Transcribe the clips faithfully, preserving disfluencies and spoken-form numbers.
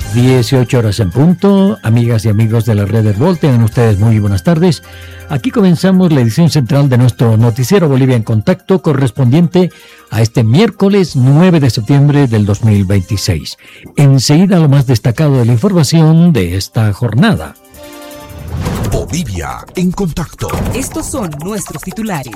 dieciocho horas en punto, amigas y amigos de la red Herbol, tengan ustedes muy buenas tardes. Aquí comenzamos la edición central de nuestro noticiero Bolivia en Contacto, correspondiente a este miércoles nueve de septiembre del dos mil veintiséis. Enseguida lo más destacado de la información de esta jornada. Bolivia en Contacto. Estos son nuestros titulares.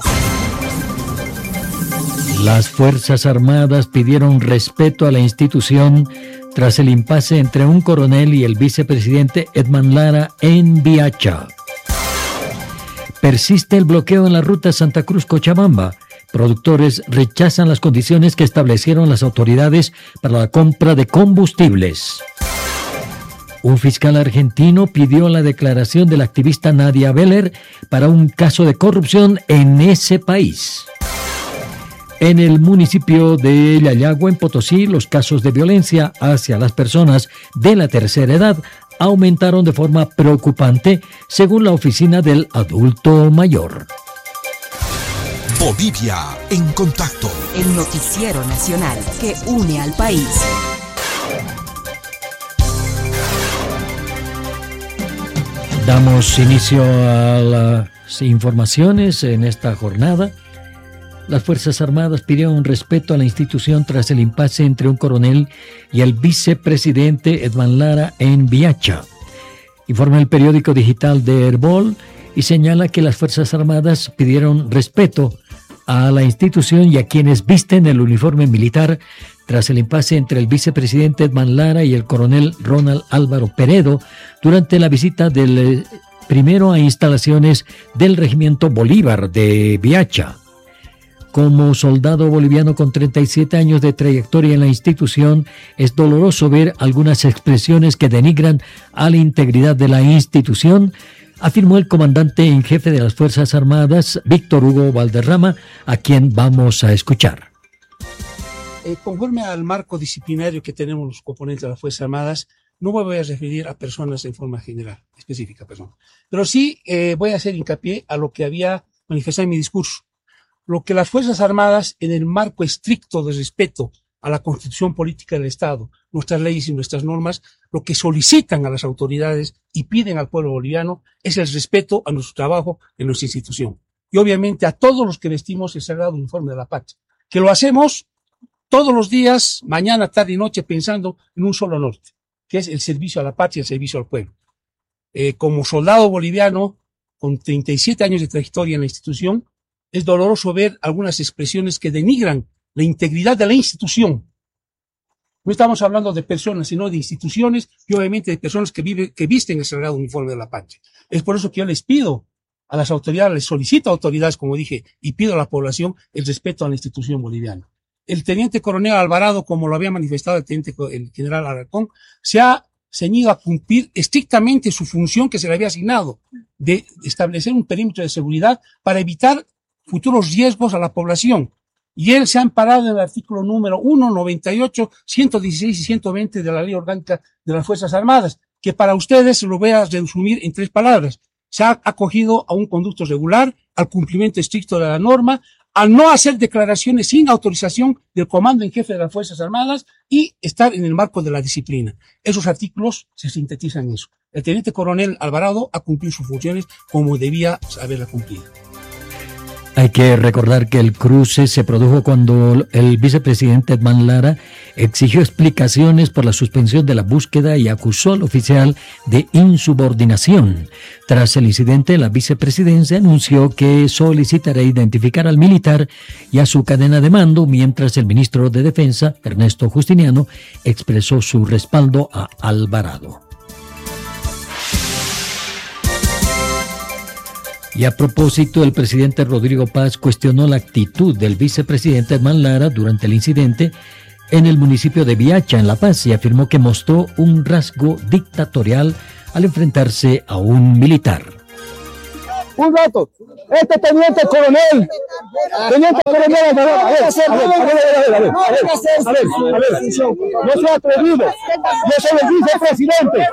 Las Fuerzas Armadas pidieron respeto a la institución tras el impasse entre un coronel y el vicepresidente Edman Lara en Biacha. Persiste el bloqueo en la ruta Santa Cruz-Cochabamba. Productores rechazan las condiciones que establecieron las autoridades para la compra de combustibles. Un fiscal argentino pidió la declaración de la activista Nadia Beller para un caso de corrupción en ese país. En el municipio de Yayagua, en Potosí, los casos de violencia hacia las personas de la tercera edad aumentaron de forma preocupante, según la Oficina del Adulto Mayor. Bolivia en Contacto. El noticiero nacional que une al país. Damos inicio a las informaciones en esta jornada. Las Fuerzas Armadas pidieron respeto a la institución tras el impasse entre un coronel y el vicepresidente Edman Lara en Biacha. Informa el periódico digital de Herbol y señala que las Fuerzas Armadas pidieron respeto a la institución y a quienes visten el uniforme militar tras el impasse entre el vicepresidente Edman Lara y el coronel Ronald Álvaro Peredo durante la visita del primero a instalaciones del Regimiento Bolívar de Biacha. Como soldado boliviano con treinta y siete años de trayectoria en la institución, es doloroso ver algunas expresiones que denigran a la integridad de la institución, afirmó el comandante en jefe de las Fuerzas Armadas, Víctor Hugo Valderrama, a quien vamos a escuchar. Eh, conforme al marco disciplinario que tenemos los componentes de las Fuerzas Armadas, no me voy a referir a personas en forma general, específica persona, pero sí eh, voy a hacer hincapié a lo que había manifestado en mi discurso. Lo que las Fuerzas Armadas, en el marco estricto de respeto a la Constitución Política del Estado, nuestras leyes y nuestras normas, lo que solicitan a las autoridades y piden al pueblo boliviano es el respeto a nuestro trabajo en nuestra institución. Y obviamente a todos los que vestimos el sagrado uniforme de la patria, que lo hacemos todos los días, mañana, tarde y noche, pensando en un solo norte, que es el servicio a la patria, el servicio al pueblo. Eh, como soldado boliviano, con treinta y siete años de trayectoria en la institución, es doloroso ver algunas expresiones que denigran la integridad de la institución. No estamos hablando de personas, sino de instituciones y obviamente de personas que, vive, que visten el sagrado uniforme de la patria. Es por eso que yo les pido a las autoridades, les solicito a autoridades, como dije, y pido a la población el respeto a la institución boliviana. El teniente coronel Alvarado, como lo había manifestado el teniente el general Alarcón, se ha ceñido a cumplir estrictamente su función que se le había asignado de establecer un perímetro de seguridad para evitar futuros riesgos a la población. Y él se ha amparado en el artículo número uno, noventa y ocho, ciento dieciséis y ciento veinte de la Ley Orgánica de las Fuerzas Armadas, que para ustedes lo voy a resumir en tres palabras. Se ha acogido a un conducto regular, al cumplimiento estricto de la norma, al no hacer declaraciones sin autorización del comando en jefe de las Fuerzas Armadas y estar en el marco de la disciplina. Esos artículos se sintetizan en eso. El teniente coronel Alvarado ha cumplido sus funciones como debía haberla cumplido. Hay que recordar que el cruce se produjo cuando el vicepresidente Edman Lara exigió explicaciones por la suspensión de la búsqueda y acusó al oficial de insubordinación. Tras el incidente, la vicepresidencia anunció que solicitará identificar al militar y a su cadena de mando, mientras el ministro de Defensa, Ernesto Justiniano, expresó su respaldo a Alvarado. Y a propósito, el presidente Rodrigo Paz cuestionó la actitud del vicepresidente Edman Lara durante el incidente en el municipio de Biacha, en La Paz, y afirmó que mostró un rasgo dictatorial al enfrentarse a un militar. un rato. Este teniente coronel, teniente coronel, a ver, a ver, a ver, a ver, a ver, a ver, a ver, a ver, a ver, no sea atrevido, yo soy el vicepresidente,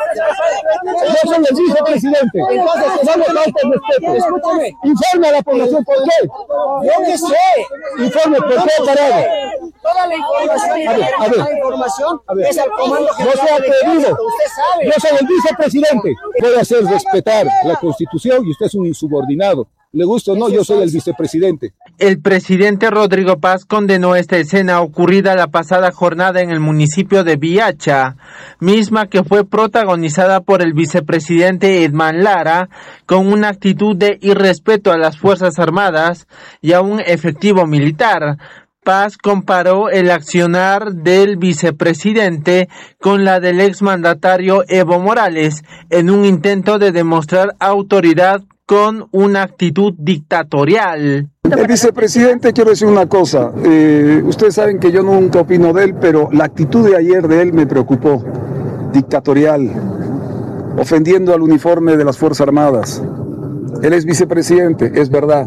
yo soy el vicepresidente, entonces no me falta el respeto, escúchame, informe a la población por qué, yo que sé, informe por qué parado. Toda la información, a ver, a ver, la información a ver, es al comando que no sea atrevido, usted sabe. Yo soy el vicepresidente, voy a hacer respetar la Constitución y usted es un insubordinado. Le gusta o no, yo soy el vicepresidente. El presidente Rodrigo Paz condenó esta escena ocurrida la pasada jornada en el municipio de Viacha, misma que fue protagonizada por el vicepresidente Edman Lara, con una actitud de irrespeto a las Fuerzas Armadas y a un efectivo militar. Paz comparó el accionar del vicepresidente con la del exmandatario Evo Morales en un intento de demostrar autoridad con una actitud dictatorial. El vicepresidente, quiero decir una cosa, eh, ustedes saben que yo nunca opino de él, pero la actitud de ayer de él me preocupó, dictatorial, ofendiendo al uniforme de las Fuerzas Armadas. Él es vicepresidente, es verdad,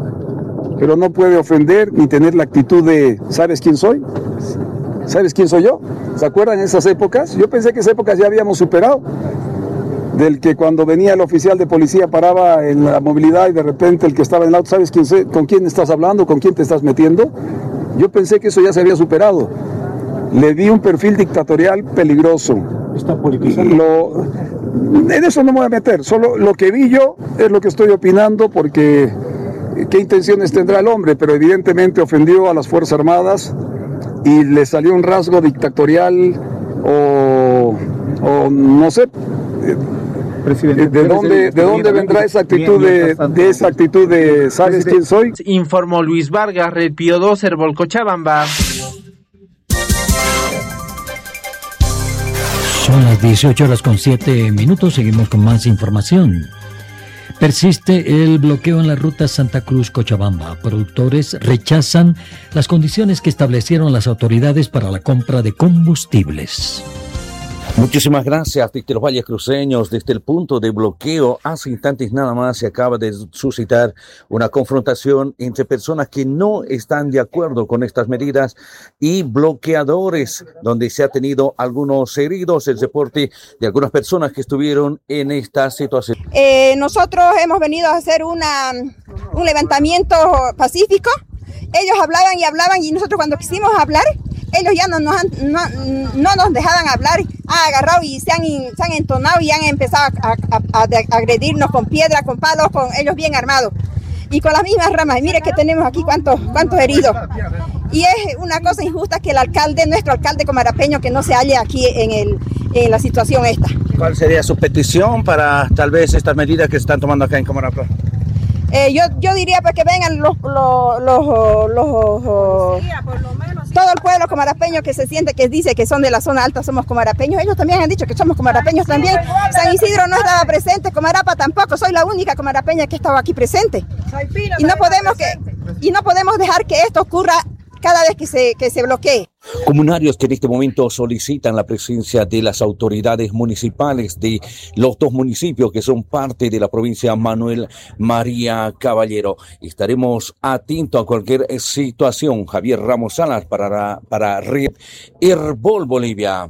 pero no puede ofender ni tener la actitud de, ¿sabes quién soy? ¿Sabes quién soy yo? ¿Se acuerdan de esas épocas? Yo pensé que esas épocas ya habíamos superado. Del que cuando venía el oficial de policía paraba en la movilidad y de repente el que estaba en el auto, ¿sabes quién sé, con quién estás hablando, con quién te estás metiendo? Yo pensé que eso ya se había superado. Le vi un perfil dictatorial peligroso. Está politizando. Lo, en eso no me voy a meter, solo lo que vi yo es lo que estoy opinando porque qué intenciones tendrá el hombre, pero evidentemente ofendió a las Fuerzas Armadas y le salió un rasgo dictatorial o, o no sé. Presidente, ¿De dónde, ¿De dónde vendrá esa actitud de, de esa actitud de ¿sabes quién soy? Informó Luis Vargas, Red Pío dos, Herbol Cochabamba. Son las dieciocho horas con siete minutos, seguimos con más información. Persiste el bloqueo en la ruta Santa Cruz-Cochabamba. Productores rechazan las condiciones que establecieron las autoridades para la compra de combustibles. Muchísimas gracias desde los valles cruceños, desde el punto de bloqueo. Hace instantes nada más se acaba de suscitar una confrontación entre personas que no están de acuerdo con estas medidas y bloqueadores, donde se ha tenido algunos heridos, el reporte de algunas personas que estuvieron en esta situación. Eh, nosotros hemos venido a hacer una, un levantamiento pacífico. Ellos hablaban y hablaban y nosotros cuando quisimos hablar, ellos ya no nos, han, no, no nos dejaban hablar, han agarrado y se han, se han entonado y han empezado a, a, a, a agredirnos con piedras, con palos, con ellos bien armados y con las mismas ramas. Y mire que tenemos aquí cuántos, cuántos heridos. Y es una cosa injusta que el alcalde, nuestro alcalde comarapeño, que no se halle aquí en, el, en la situación esta. ¿Cuál sería su petición para tal vez estas medidas que se están tomando acá en Comarapa? Eh, yo, yo diría pues que vengan los, los, los, los sí, por lo menos, sí. Todo el pueblo comarapeño que se siente, que dice que son de la zona alta, somos comarapeños. Ellos también han dicho que somos comarapeños también. San Isidro no estaba presente, Comarapa tampoco. Soy la única comarapeña que estaba aquí presente. Y no podemos que, y no podemos dejar que esto ocurra cada vez que se, que se bloquee. Comunarios que en este momento solicitan la presencia de las autoridades municipales de los dos municipios que son parte de la provincia Manuel María Caballero. Estaremos atentos a cualquier situación. Javier Ramos Salas para, para Red Herbol Bolivia.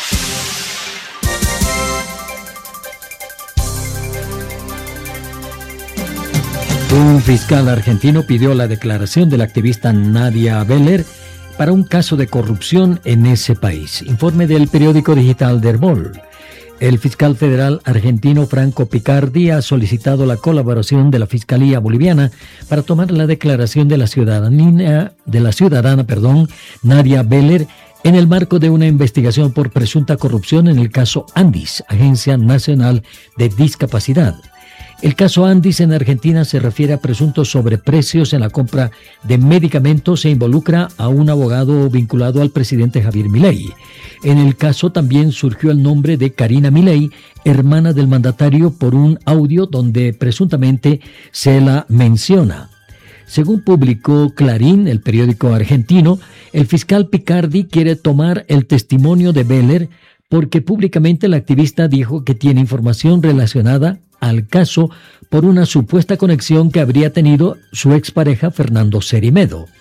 Un fiscal argentino pidió la declaración de la activista Nadia Beller para un caso de corrupción en ese país. Informe del periódico digital de Herbol. El fiscal federal argentino Franco Picardi ha solicitado la colaboración de la Fiscalía Boliviana para tomar la declaración de la ciudadanía, de la ciudadana, perdón, Nadia Beller, en el marco de una investigación por presunta corrupción en el caso Andis, Agencia Nacional de Discapacidad. El caso Andis en Argentina se refiere a presuntos sobreprecios en la compra de medicamentos e involucra a un abogado vinculado al presidente Javier Milei. En el caso también surgió el nombre de Karina Milei, hermana del mandatario, por un audio donde presuntamente se la menciona. Según publicó Clarín, el periódico argentino, el fiscal Picardi quiere tomar el testimonio de Beller porque públicamente la activista dijo que tiene información relacionada al caso por una supuesta conexión que habría tenido su expareja Fernando Cerimedo.